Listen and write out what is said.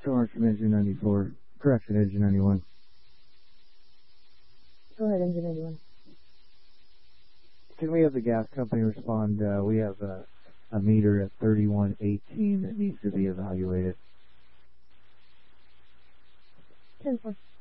Storage from engine 94. Correction, engine 91. Go ahead, engine 91. Can we have the gas company respond? We have a meter at 3118 that needs to be evaluated. 10-4.